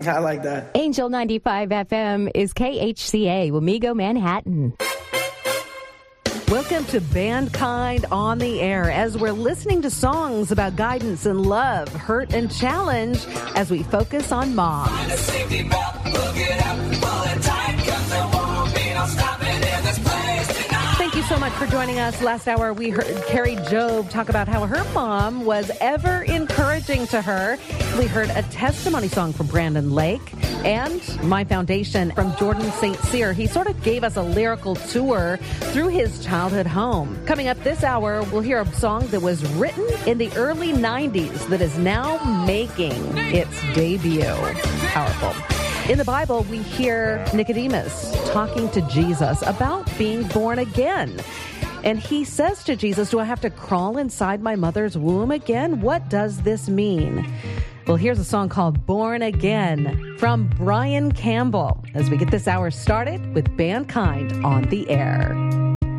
I like that. Angel 95 FM is KHCA, Wamego, Manhattan. Welcome to Bandkind on the Air as we're listening to songs about guidance and love, hurt and challenge as we focus on moms. Thank you so much for joining us. Last hour we heard Carrie Job talk about how her mom was ever encouraging to her. We heard a testimony song from Brandon Lake and My Foundation from Jordan St. Cyr. He sort of gave us a lyrical tour through his childhood home. Coming up this hour, we'll hear a song that was written in the early 90s that is now making its debut. Powerful. In the Bible, we hear Nicodemus talking to Jesus about being born again. And he says to Jesus, do I have to crawl inside my mother's womb again? What does this mean? Well, here's a song called Born Again from Brian Campbell as we get this hour started with Bandkind on the Air.